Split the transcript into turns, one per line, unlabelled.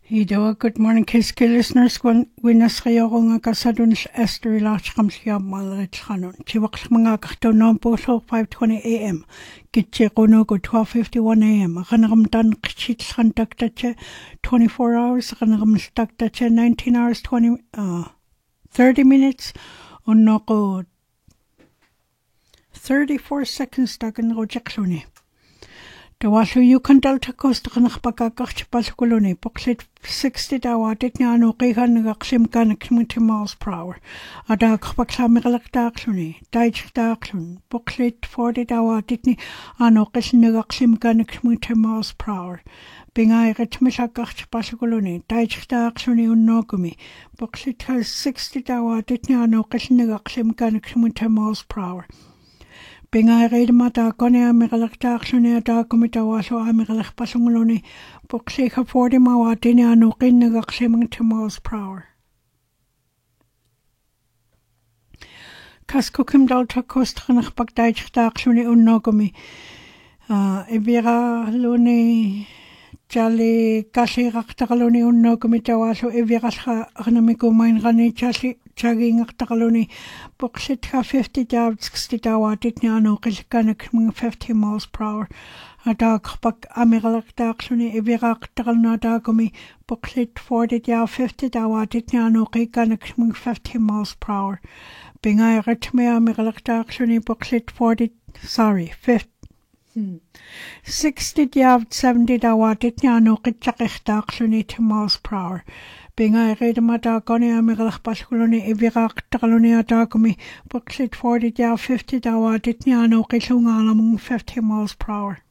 Hidawa, good morning, Kiski listeners. Winas Rayonga Casadunish Esther Lachkamsia Malritchanon. Chiwaks Mangakto non Bosho 5:20 a.m. Gitche Ronogo 12:51 a.m. Ranam Dan Kchits Handaktache 24 hours, Ranam Staktache 19 hours 30 minutes, Onoko 34 seconds Tagan Rojakluni. The washu you can delta coast Nakbakach Pascoloni, Poxit 60 dawatit Nano Rehan Raksim Ganak miles per hour. A dark Paxamirak Darkluni, Daich Darklun, Poxit 40 dawatitni Ano Resin Raksim Ganak miles per hour. Being I retmishakach Pascoloni, Daich Darkluni Unogumi, Poxit has 60 dawatitni Ano Resin Raksim Ganak miles per hour. Being I read Mata Conia Miralactaxonia Darkomitawaso Amiralach Pasungoloni, Boxica 40 Mawatina no Rinagaximing to miles per hour. Cascokim Delta Costranach Bagdaj Daxuni Unogomi, Evira Luni Jali Gashi Raktaraloni Unogomitawaso Evirasha Ranamico Mine Rani Chagging Aktaraloni, Boxita 50 yards, 60 dawatitniano, Kishkanak 50 miles per hour. A dog Bak Amiral Daxuni, Evirak Taralna Dagomi, Boxit 40 yards, 50 dawatitniano, Kikanak 50 miles per hour. Being I retme Amiral Daxuni, Boxit 60 yards, 70 dawatitniano, Kichakich Daxuni 2 miles per hour. Being I read Mata Gonia Miralach Pascoloni, Evirak Taralonia Dagomi, Boxit 40 yards, 50 dawatitniano, Kishungalam 50 miles per hour.